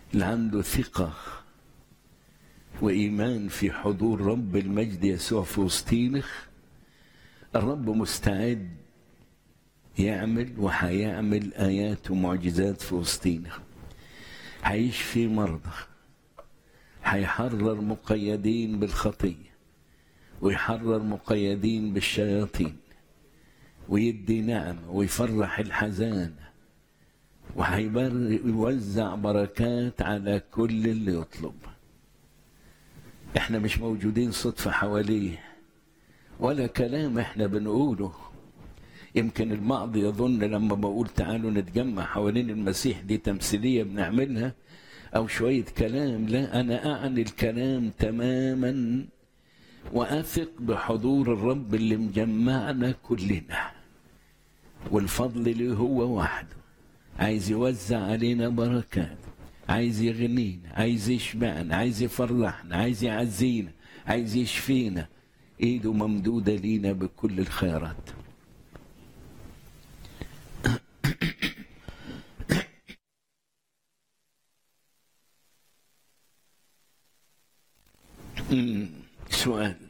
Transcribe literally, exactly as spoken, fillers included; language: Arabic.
اللي عنده ثقة وإيمان في حضور رب المجد يسوع في وسطينه، الرب مستعد يعمل وهيعمل آيات ومعجزات في وسطينه. هيشفي مرضى، هيحرر مقيدين بالخطية، ويحرر مقيدين بالشياطين، ويدي نعمة ويفرح الحزان، وهيوزع بركات على كل اللي يطلب. احنا مش موجودين صدفة حواليه ولا كلام احنا بنقوله. يمكن البعض يظن لما بقول تعالوا نتجمع حوالين المسيح دي تمثيلية بنعملها او شوية كلام. لا، انا اعني الكلام تماما واثق بحضور الرب اللي مجمعنا كلنا، والفضل اللي هو وحده. عايز يوزع علينا بركات، عايز يغنينا، عايز يشبعنا، عايز يفرحنا، عايز يعزينا، عايز يشفينا. ايده ممدودة لينا بكل الخيرات. سؤال